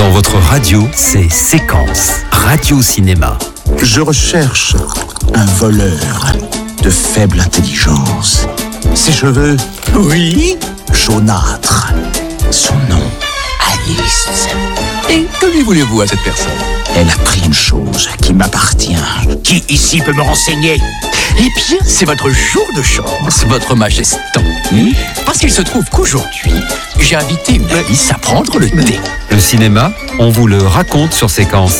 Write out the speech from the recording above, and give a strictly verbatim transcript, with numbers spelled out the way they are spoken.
Dans votre radio, c'est Séquence, radio-cinéma. Je recherche un voleur de faible intelligence. Ses cheveux, Oui. jaunâtres. Son nom, Alice. Et que lui voulez-vous à cette personne? Elle a pris une chose qui m'appartient. Qui ici peut me renseigner? Eh bien, c'est votre jour de chance, votre majesté. Hmm? Parce qu'il se trouve qu'aujourd'hui, j'ai invité une Alice à prendre le thé. Le cinéma, on vous le raconte sur Séquence.